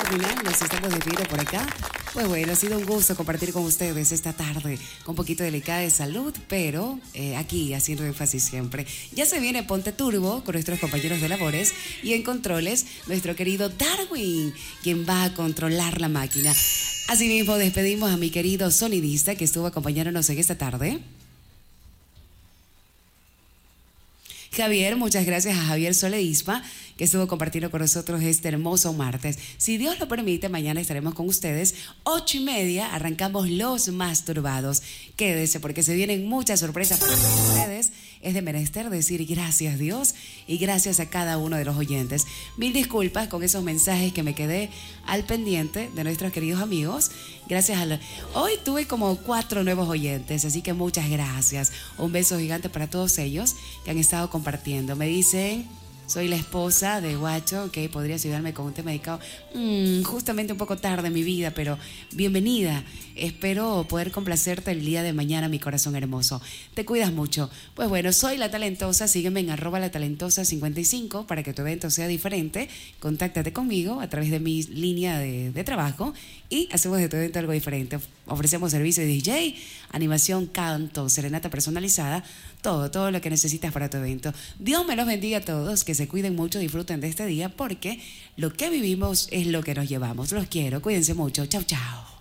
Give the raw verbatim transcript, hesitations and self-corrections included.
final, nos estamos despidiendo por acá. Pues bueno, ha sido un gusto compartir con ustedes esta tarde con un poquito delicada de salud, pero eh, aquí haciendo énfasis siempre. Ya se viene Ponte Turbo con nuestros compañeros de labores y en controles nuestro querido Darwin, quien va a controlar la máquina. Asimismo, despedimos a mi querido sonidista que estuvo acompañándonos en esta tarde. Javier, muchas gracias a Javier Soledispa, que estuvo compartiendo con nosotros este hermoso martes. Si Dios lo permite, mañana estaremos con ustedes. Ocho y media, arrancamos Los Masturbados. Quédese, porque se vienen muchas sorpresas para todos ustedes. Es de menester decir gracias, Dios, y gracias a cada uno de los oyentes. Mil disculpas con esos mensajes que me quedé al pendiente de nuestros queridos amigos. Gracias a la... Hoy tuve como cuatro nuevos oyentes, así que muchas gracias. Un beso gigante para todos ellos que han estado compartiendo. Me dicen... Soy la esposa de Guacho, ok, ¿podrías ayudarme con un tema dedicado? Mm, justamente un poco tarde en mi vida, pero bienvenida. Espero poder complacerte el día de mañana, mi corazón hermoso. Te cuidas mucho. Pues bueno, soy La Talentosa, sígueme en arroba La Talentosa cincuenta y cinco para que tu evento sea diferente. Contáctate conmigo a través de mi línea de, de trabajo y hacemos de tu evento algo diferente. Ofrecemos servicio de D J, animación, canto, serenata personalizada, todo, todo lo que necesitas para tu evento. Dios me los bendiga a todos, que se cuiden mucho, disfruten de este día, porque lo que vivimos es lo que nos llevamos. Los quiero, cuídense mucho. Chau, chau.